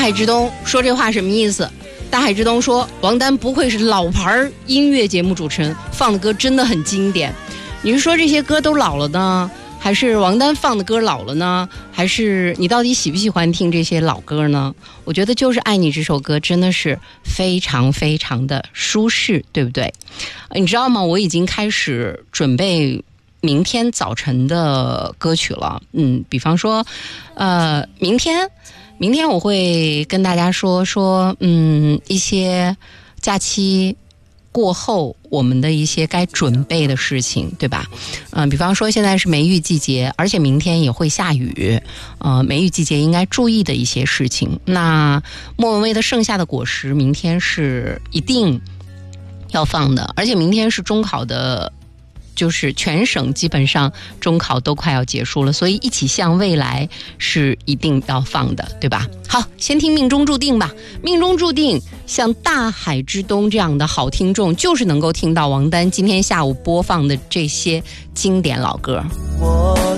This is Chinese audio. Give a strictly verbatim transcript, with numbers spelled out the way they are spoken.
海之东说这话什么意思？大海之东说，王丹不愧是老牌音乐节目主持人，放的歌真的很经典。你是说这些歌都老了呢，还是王丹放的歌老了呢？还是你到底喜不喜欢听这些老歌呢？我觉得就是《爱你》这首歌真的是非常非常的舒适，对不对？你知道吗？我已经开始准备明天早晨的歌曲了。嗯，比方说，呃，明天。明天我会跟大家说说，嗯，一些假期过后我们的一些该准备的事情，对吧？嗯、呃，比方说现在是梅雨季节，而且明天也会下雨，呃，梅雨季节应该注意的一些事情。那莫文蔚的《盛夏的果实》明天是一定要放的，而且明天是中考的。就是全省基本上中考都快要结束了，所以一起向未来是一定要放的，对吧？好，先听命中注定吧。命中注定像大海之东这样的好听众，就是能够听到王丹今天下午播放的这些经典老歌。我